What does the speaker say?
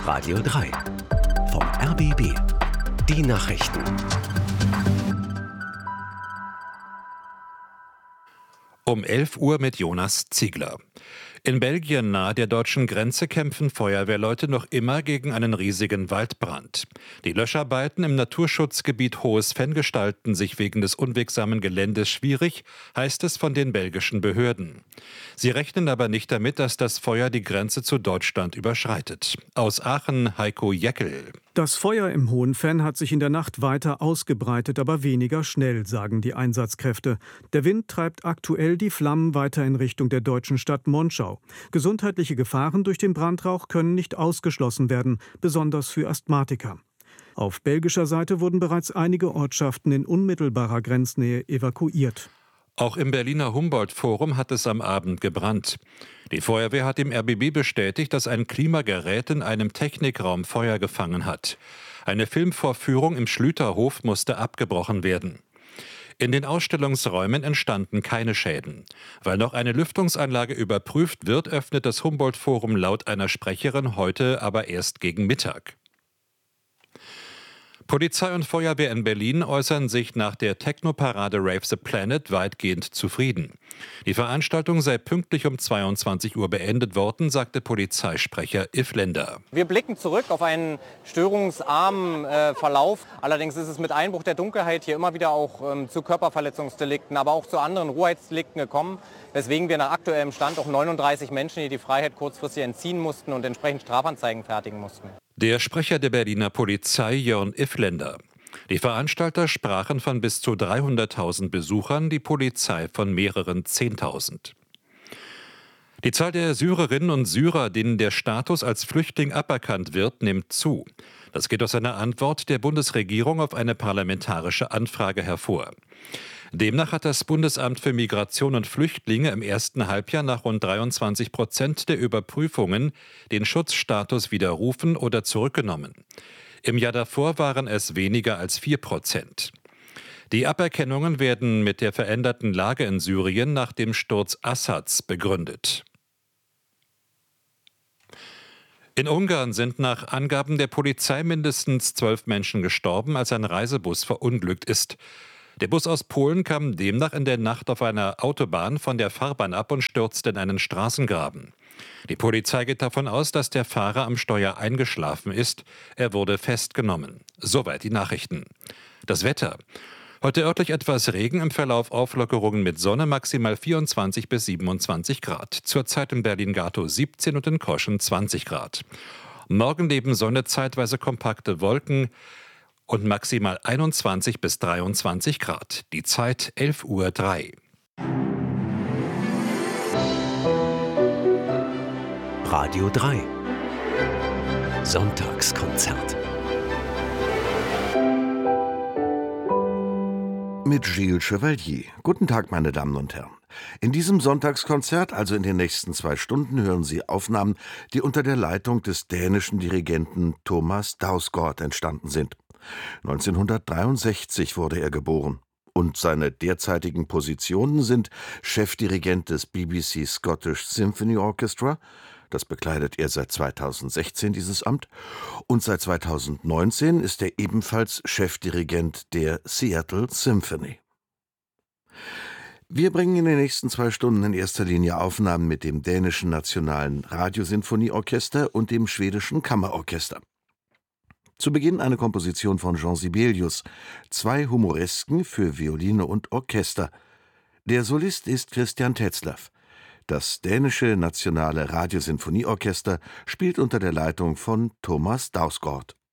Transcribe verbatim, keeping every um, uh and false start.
Radio drei. Vom R B B. Die Nachrichten. Um elf Uhr mit Jonas Ziegler. In Belgien nahe der deutschen Grenze kämpfen Feuerwehrleute noch immer gegen einen riesigen Waldbrand. Die Löscharbeiten im Naturschutzgebiet Hohes Venn gestalten sich wegen des unwegsamen Geländes schwierig, heißt es von den belgischen Behörden. Sie rechnen aber nicht damit, dass das Feuer die Grenze zu Deutschland überschreitet. Aus Aachen Heiko Jeckel. Das Feuer im Hohen Venn hat sich in der Nacht weiter ausgebreitet, aber weniger schnell, sagen die Einsatzkräfte. Der Wind treibt aktuell die Flammen weiter in Richtung der deutschen Stadt Monschau. Gesundheitliche Gefahren durch den Brandrauch können nicht ausgeschlossen werden, besonders für Asthmatiker. Auf belgischer Seite wurden bereits einige Ortschaften in unmittelbarer Grenznähe evakuiert. Auch im Berliner Humboldt-Forum hat es am Abend gebrannt. Die Feuerwehr hat dem R B B bestätigt, dass ein Klimagerät in einem Technikraum Feuer gefangen hat. Eine Filmvorführung im Schlüterhof musste abgebrochen werden. In den Ausstellungsräumen entstanden keine Schäden. Weil noch eine Lüftungsanlage überprüft wird, öffnet das Humboldt-Forum laut einer Sprecherin heute aber erst gegen Mittag. Polizei und Feuerwehr in Berlin äußern sich nach der Techno-Parade Rave the Planet weitgehend zufrieden. Die Veranstaltung sei pünktlich um zweiundzwanzig Uhr beendet worden, sagte Polizeisprecher Yves Lender. Wir blicken zurück auf einen störungsarmen äh, Verlauf. Allerdings ist es mit Einbruch der Dunkelheit hier immer wieder auch ähm, zu Körperverletzungsdelikten, aber auch zu anderen Rohheitsdelikten gekommen, weswegen wir nach aktuellem Stand auch neununddreißig Menschen, die die Freiheit kurzfristig entziehen mussten und entsprechend Strafanzeigen fertigen mussten. Der Sprecher der Berliner Polizei, Jörn Iffländer. Die Veranstalter sprachen von bis zu dreihunderttausend Besuchern, die Polizei von mehreren Zehntausend. Die Zahl der Syrerinnen und Syrer, denen der Status als Flüchtling aberkannt wird, nimmt zu. Das geht aus einer Antwort der Bundesregierung auf eine parlamentarische Anfrage hervor. Demnach hat das Bundesamt für Migration und Flüchtlinge im ersten Halbjahr nach rund dreiundzwanzig Prozent der Überprüfungen den Schutzstatus widerrufen oder zurückgenommen. Im Jahr davor waren es weniger als vier Prozent. Die Aberkennungen werden mit der veränderten Lage in Syrien nach dem Sturz Assads begründet. In Ungarn sind nach Angaben der Polizei mindestens zwölf Menschen gestorben, als ein Reisebus verunglückt ist. Der Bus aus Polen kam demnach in der Nacht auf einer Autobahn von der Fahrbahn ab und stürzte in einen Straßengraben. Die Polizei geht davon aus, dass der Fahrer am Steuer eingeschlafen ist. Er wurde festgenommen. Soweit die Nachrichten. Das Wetter. Heute örtlich etwas Regen, im Verlauf Auflockerungen mit Sonne, maximal vierundzwanzig bis siebenundzwanzig Grad. Zurzeit in Berlin-Gatow siebzehn und in Koschen zwanzig Grad. Morgen neben Sonne zeitweise kompakte Wolken und maximal einundzwanzig bis dreiundzwanzig Grad. Die Zeit elf Uhr drei. Radio drei. Sonntagskonzert. Mit Gilles Chevalier. Guten Tag, meine Damen und Herren. In diesem Sonntagskonzert, also in den nächsten zwei Stunden, hören Sie Aufnahmen, die unter der Leitung des dänischen Dirigenten Thomas Dausgaard entstanden sind. neunzehnhundertdreiundsechzig wurde er geboren. Und seine derzeitigen Positionen sind Chefdirigent des B B C Scottish Symphony Orchestra, das bekleidet er seit zweitausendsechzehn dieses Amt, und seit zweitausendneunzehn ist er ebenfalls Chefdirigent der Seattle Symphony. Wir bringen in den nächsten zwei Stunden in erster Linie Aufnahmen mit dem dänischen Nationalen Radiosinfonieorchester und dem schwedischen Kammerorchester. Zu Beginn eine Komposition von Jean Sibelius, zwei Humoresken für Violine und Orchester. Der Solist ist Christian Tetzlaff. Das dänische Nationale Radiosinfonieorchester spielt unter der Leitung von Thomas Dausgaard.